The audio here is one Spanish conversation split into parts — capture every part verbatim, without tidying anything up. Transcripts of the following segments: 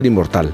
inmortal.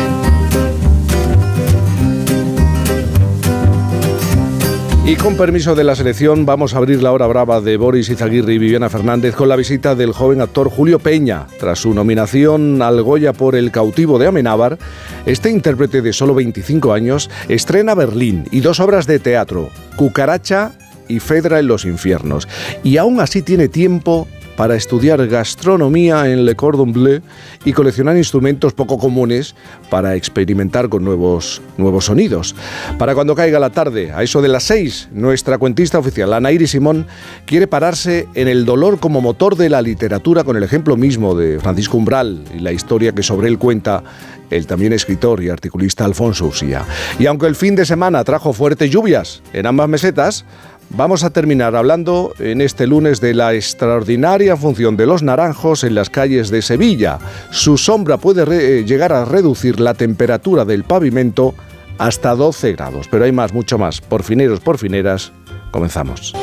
Y con permiso de la selección vamos a abrir la hora brava de Boris Izaguirre y Viviana Fernández con la visita del joven actor Julio Peña. Tras su nominación al Goya por El cautivo de Amenábar, este intérprete de solo veinticinco años estrena Berlín y dos obras de teatro, Cucaracha y Fedra en los infiernos. Y aún así tiene tiempo para estudiar gastronomía en Le Cordon Bleu y coleccionar instrumentos poco comunes para experimentar con nuevos, nuevos sonidos. Para cuando caiga la tarde, a eso de las seis, nuestra cuentista oficial, Ana Iris Simón, quiere pararse en el dolor como motor de la literatura con el ejemplo mismo de Francisco Umbral y la historia que sobre él cuenta el también escritor y articulista Alfonso Ursía. Y aunque el fin de semana trajo fuertes lluvias en ambas mesetas, vamos a terminar hablando en este lunes de la extraordinaria función de los naranjos en las calles de Sevilla. Su sombra puede re- llegar a reducir la temperatura del pavimento hasta doce grados. Pero hay más, mucho más. Porfineros, porfineras, comenzamos.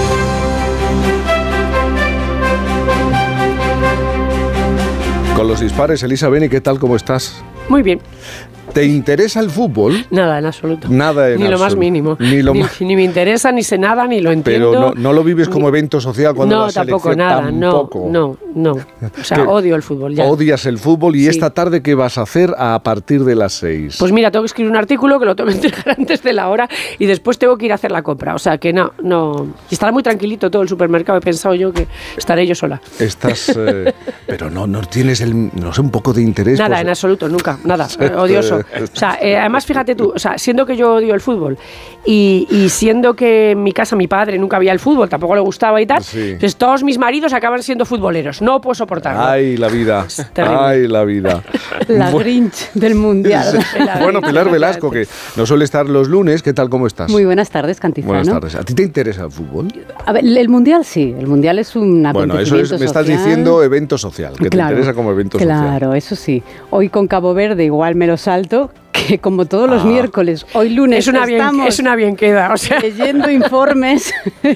Con los dispares, Elisa Beni, ¿qué tal? ¿Cómo estás? Muy bien. ¿Te interesa el fútbol? Nada, en absoluto. Nada en Ni absoluto. Lo más mínimo. Ni, lo ni, más... ni me interesa, ni sé nada, ni lo entiendo. Pero no, no lo vives como evento social cuando no, la tampoco, selección nada, tampoco. No, no, no. O sea, ¿Qué? odio el fútbol ya. Odias el fútbol y Sí. esta tarde, ¿qué vas a hacer a partir de las seis? Pues mira, tengo que escribir un artículo que lo tengo que entregar antes de la hora y después tengo que ir a hacer la compra. O sea, que no, no... Y estará muy tranquilito todo el supermercado. He pensado yo que estaré yo sola. Estás... Eh, pero no, no tienes el... No sé, un poco de interés. Nada, pues, en absoluto, nunca, nada, eh, odioso. O sea, eh, además fíjate tú, o sea, siendo que yo odio el fútbol y, y siendo que en mi casa mi padre nunca veía el fútbol, tampoco le gustaba y tal, Sí. pues todos mis maridos acaban siendo futboleros, no puedo soportarlo. Ay, la vida. terrible. Ay, la vida. La Bu- Grinch del Mundial. La Bueno, Grinch, Pilar Velasco, que no suele estar los lunes, ¿qué tal? ¿Cómo estás? Muy buenas tardes, Cantizano. Buenas tardes. ¿A ti te interesa el fútbol? A ver, el Mundial sí, el Mundial es un Bueno, eso acontecimiento es, me estás social. diciendo evento social, que Claro, te interesa como evento social. Claro, eso sí. Hoy con Cabo Verde igual me lo salto, que como todos los Ah. miércoles, hoy lunes Es una, bien, estamos es una bien queda, o sea... leyendo informes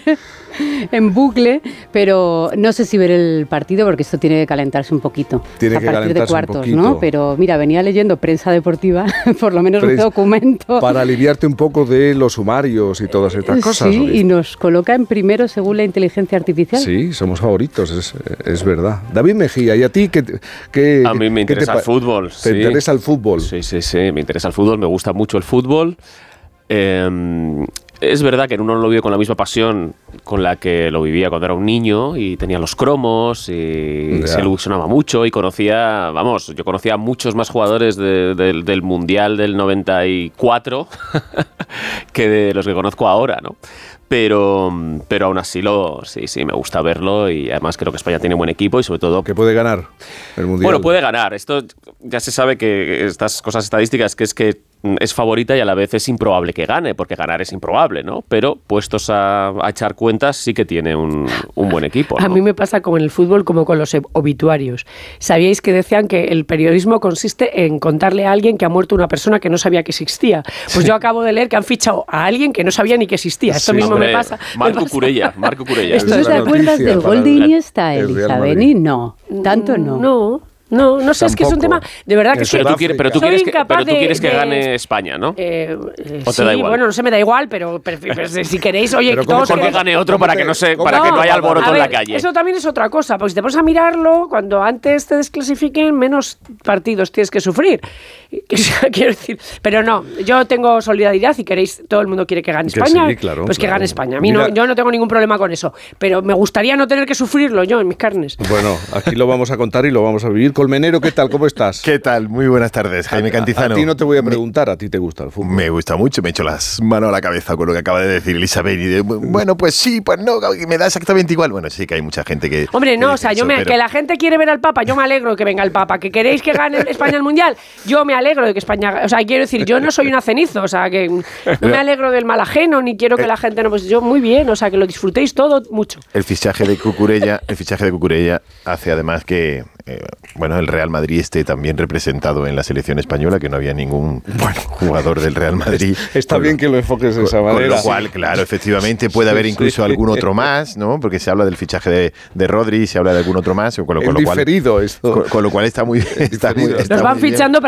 en bucle, pero no sé si ver el partido porque esto tiene que calentarse un poquito. Tiene a que partir de calentarse un cuartos, poquito. ¿no? Pero mira, venía leyendo prensa deportiva, por lo menos Pres- un documento. Para aliviarte un poco de los sumarios y todas estas cosas. Sí, ¿o qué? y nos coloca en primero según la inteligencia artificial. Sí, somos favoritos, es, es verdad. David Mejía, ¿y a ti qué, qué A mí me qué te interesa pa- el fútbol. ¿Te sí. interesa el fútbol? Sí, sí, sí, me interesa el fútbol, me gusta mucho el fútbol. Eh, es verdad que uno no lo vive con la misma pasión con la que lo vivía cuando era un niño y tenía los cromos y Ya. se ilusionaba mucho y conocía, vamos, yo conocía a muchos más jugadores de- de- del Mundial del noventa y cuatro que de los que conozco ahora, ¿no? Pero, pero aún así, lo, sí, sí, me gusta verlo y además creo que España tiene buen equipo y sobre todo Que puede ganar el Mundial. bueno, puede ganar. Esto ya se sabe que estas cosas estadísticas, que es que es favorita y a la vez es improbable que gane, porque ganar es improbable, ¿no? Pero puestos a, a echar cuentas, sí que tiene un, un buen equipo, ¿no? A mí me pasa como en el fútbol como con los obituarios. ¿Sabíais que decían que el periodismo consiste en contarle a alguien que ha muerto una persona que no sabía que existía? Pues yo acabo de leer que han fichado a alguien que no sabía ni que existía. Esto Sí, mismo Hombre, me pasa. me Marco pasa. Curella, Marco Curella. Esto ¿Tú es te la acuerdas noticia del para gol de el- Iniesta, el Real Elisa Madrid. Beni? No, tanto no. No, no, no sé, es que es un tema... Tampoco. De verdad que Es sí. Pero tú quieres, pero tú Soy quieres que, incapaz pero tú de- quieres que de- gane España, ¿no? Eh, eh, ¿O te sí, da igual? bueno, no se me da igual, pero, pero, pero si queréis, oye, Pero que ¿cómo todos te- Mejor que queremos- gane otro ¿Cómo para te- que no se, cómo para te- que no haya alboroto a en la ver, calle. Eso también es otra cosa, porque si te pones a mirarlo, cuando antes te desclasifiquen, menos partidos tienes que sufrir. O sea, quiero decir, pero no, yo tengo solidaridad y queréis, todo el mundo quiere que gane Que España, sí, claro, pues que claro. gane España. A mí Mira- no, yo no tengo ningún problema con eso, pero me gustaría no tener que sufrirlo yo en mis carnes. Bueno, aquí lo vamos a contar y lo vamos a vivir. Colmenero, ¿qué tal? ¿Cómo estás? ¿Qué tal? Muy buenas tardes, Jaime Cantizano. A ti no te voy a preguntar, a ti te gusta el fútbol. Me gusta mucho, me echo las manos a la cabeza con lo que acaba de decir Elizabeth. Y de, bueno, pues sí, pues no, me da exactamente igual. Bueno, sí que hay mucha gente que... Hombre, que no, o dice sea, yo eso, me, pero- que la gente quiere ver al Papa, yo me alegro de que venga el Papa. Que queréis que gane España el Mundial, yo me alegro de que España... O sea, quiero decir, yo no soy una cenizo, o sea, que no me alegro del mal ajeno, ni quiero que la gente no... Pues yo muy bien, o sea, que lo disfrutéis todo mucho. El fichaje de Cucurella, el fichaje de Cucurella hace además que eh, bueno, el Real Madrid esté también representado en la selección española, que no había ningún bueno, jugador del Real Madrid. Está bien lo, que lo enfoques de esa manera. Con lo cual, claro, efectivamente puede haber incluso sí. algún otro más, ¿no? Porque se habla del fichaje de, de Rodri, se habla de algún otro más. Con lo, con lo cual, diferido esto. Con, con lo cual está muy bien. Está muy, está Los van muy bien. fichando